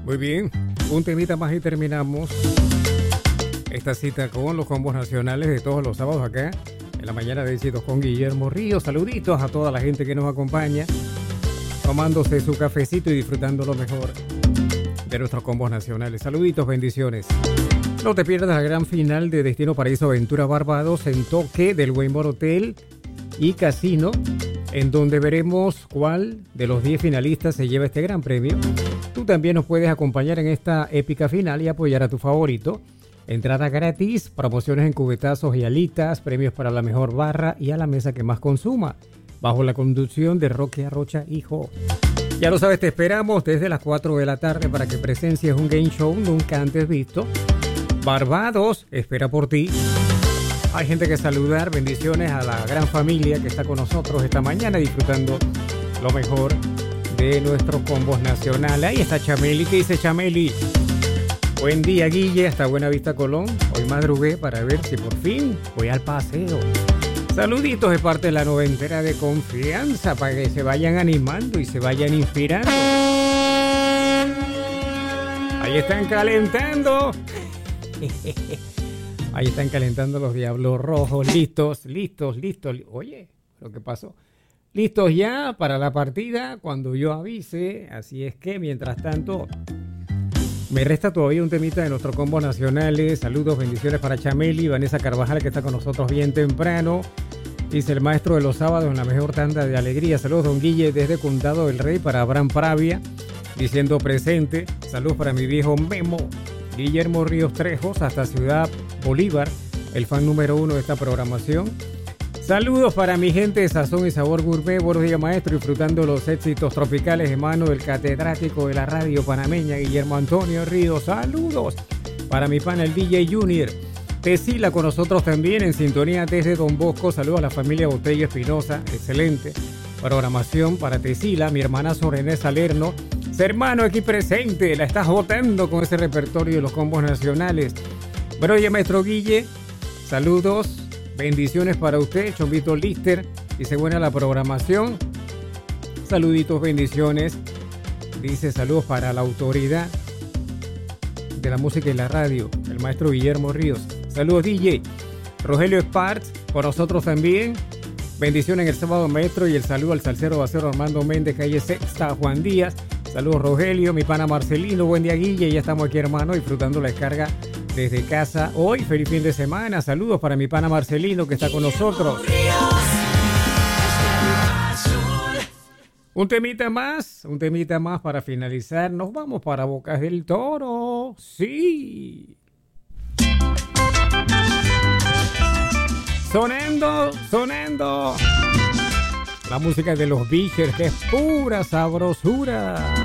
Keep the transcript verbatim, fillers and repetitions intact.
Muy bien, un temita más y terminamos esta cita con los combos nacionales de todos los sábados acá en la mañana de éxitos con Guillermo Ríos. Saluditos a toda la gente que nos acompaña, tomándose su cafecito y disfrutando lo mejor de nuestros combos nacionales. Saluditos, bendiciones. No te pierdas la gran final de Destino Paraíso Aventura Barbados en Toque del Waymore Hotel y Casino, en donde veremos cuál de los diez finalistas se lleva este gran premio. Tú también nos puedes acompañar en esta épica final y apoyar a tu favorito. Entrada gratis, promociones en cubetazos y alitas, premios para la mejor barra y a la mesa que más consuma, bajo la conducción de Roque Arrocha Hijo. Ya lo sabes, te esperamos desde las cuatro de la tarde para que presencies un game show nunca antes visto. Barbados espera por ti. Hay gente que saludar, bendiciones a la gran familia que está con nosotros esta mañana disfrutando lo mejor de nuestros combos nacionales. Ahí está Chameli. ¿Qué dice Chameli? Buen día, Guille, hasta Buenavista, Colón. Hoy madrugué para ver si por fin voy al paseo. Saluditos de parte de la noventera de confianza para que se vayan animando y se vayan inspirando. Ahí están calentando. Ahí están calentando los Diablos Rojos. Listos, listos, listos. Oye, ¿lo que pasó? Listos ya para la partida cuando yo avise. Así es que, mientras tanto, me resta todavía un temita de nuestro combo nacionales. Saludos, bendiciones para Chameli, Vanessa Carvajal, que está con nosotros bien temprano. Dice el maestro de los sábados en la mejor tanda de alegría. Saludos, don Guille, desde Condado del Rey para Abraham Pravia, diciendo presente. Saludos para mi viejo Memo. Guillermo Ríos Trejos, hasta Ciudad Bolívar, el fan número uno de esta programación. Saludos para mi gente de Sazón y Sabor Gourmet. Buenos días, maestro, disfrutando los éxitos tropicales de mano del catedrático de la radio panameña, Guillermo Antonio Ríos. Saludos para mi pana, el D J Junior. Tesila con nosotros también en sintonía desde Don Bosco. Saludos a la familia Botello Espinosa. Excelente programación para Tesila, mi hermana René Salerno. Hermano aquí presente, la estás votando con ese repertorio de los combos nacionales. Bueno, oye, maestro Guille, saludos, bendiciones para usted, Chombito Lister, dice buena la programación. Saluditos, bendiciones. Dice saludos para la autoridad de la música y la radio, el maestro Guillermo Ríos. Saludos, D J. Rogelio Sparks, por nosotros también. Bendiciones en el sábado, maestro, y el saludo al salsero basero Armando Méndez, calle Sexta, Juan Díaz. Saludos, Rogelio, mi pana Marcelino. Buen día, Guille. Ya estamos aquí, hermano, disfrutando la descarga desde casa hoy. Feliz fin de semana. Saludos para mi pana Marcelino, que está con nosotros. Un temita más, un temita más para finalizar. Nos vamos para Bocas del Toro. Sí. Sonando, sonando. La música de los Beachers, que es pura sabrosura.